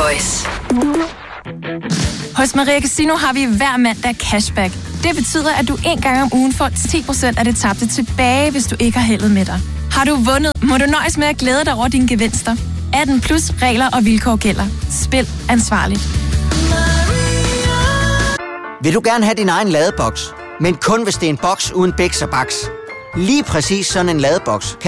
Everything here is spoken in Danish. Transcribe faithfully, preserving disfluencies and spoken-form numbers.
Voice. Hos Maria Casino har vi hver mandag cashback. Det betyder, at du en gang om ugen får ti procent af det tabte tilbage, hvis du ikke har heldet med dig. Har du vundet, må du nøjes med at glæde dig over dine gevinster. atten plus regler og vilkår gælder. Spil ansvarligt. Vil du gerne have din egen ladeboks, men kun hvis det er en boks uden bæks og baks? Lige præcis sådan en ladeboks kan